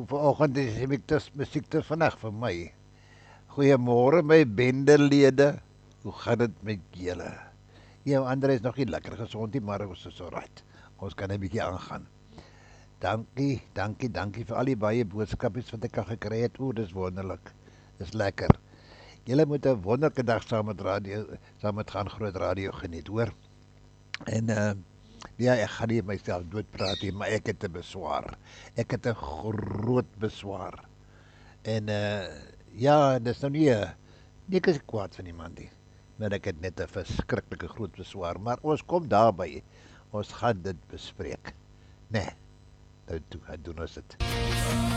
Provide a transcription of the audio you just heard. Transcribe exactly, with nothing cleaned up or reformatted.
vanoggend is die musiek musiek te vinnig vir my. Goeiemôre my bendelede. Hoe gaan dit met julle? Jou ander is nog nie lekker gesond nie, maar ons is alright. Ons kan 'n bietjie aangaan. Dankie, dankie, dankie vir al die baie boodskapies wat ek al gekry het. O, dis wonderlik. Dis lekker. Julle moet 'n wonderlike dag saam met radio, saam met gaan groot radio geniet, hoor. En uh ja, ek gaan nie myself doodpraat nie, maar ek het 'n beswaar. Ek het 'n groot beswaar. En uh ja, dis nou nie 'n niks is kwaad van iemand nie. Maar ek het net 'n verskriklike groot beswaar, maar ons kom daarby. Ons gaan dit bespreek. Nee. Nou toe, doen ons dit.